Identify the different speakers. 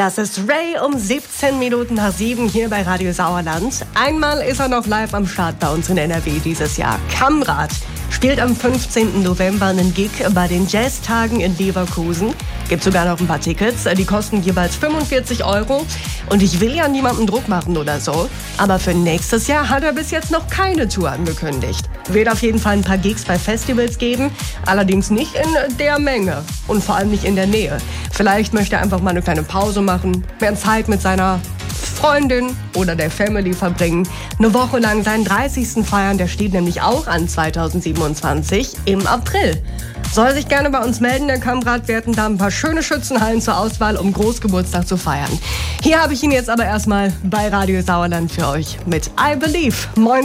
Speaker 1: Das ist Ray um 17 Minuten nach 7 hier bei Radio Sauerland. Einmal ist er noch live am Start bei uns in NRW dieses Jahr. Kamrat spielt am 15. November einen Gig bei den Jazztagen in Leverkusen. Gibt sogar noch ein paar Tickets, die kosten jeweils 45 €. Und ich will ja niemandem Druck machen oder so, aber für nächstes Jahr hat er bis jetzt noch keine Tour angekündigt. Wird auf jeden Fall ein paar Gigs bei Festivals geben, allerdings nicht in der Menge und vor allem nicht in der Nähe. Vielleicht möchte er einfach mal eine kleine Pause machen, mehr Zeit mit seiner Freundin oder der Family verbringen. Eine Woche lang seinen 30. feiern, der steht nämlich auch an 2027 im April. Soll sich gerne bei uns melden, der Kamrat. Wir hätten da ein paar schöne Schützenhallen zur Auswahl, um Großgeburtstag zu feiern. Hier habe ich ihn jetzt aber erstmal bei Radio Sauerland für euch mit I Believe. Moin.